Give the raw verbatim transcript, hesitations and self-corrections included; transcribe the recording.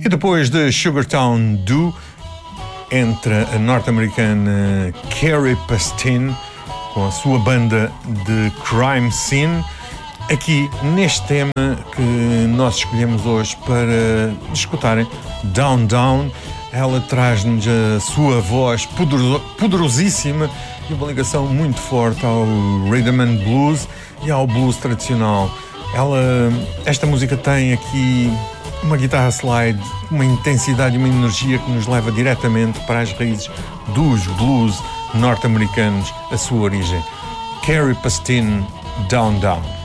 E depois de Sugartown Do, entra a norte-americana Carrie Pastin com a sua banda de Crime Scene, aqui neste tema que nós escolhemos hoje para escutarem, Down Down. Ela traz-nos a sua voz poderoso, poderosíssima e uma ligação muito forte ao rhythm and blues e ao blues tradicional. Ela, esta música tem aqui uma guitarra slide, uma intensidade e uma energia que nos leva diretamente para as raízes dos blues norte-americanos, a sua origem. Carrie Pastin, Down Down.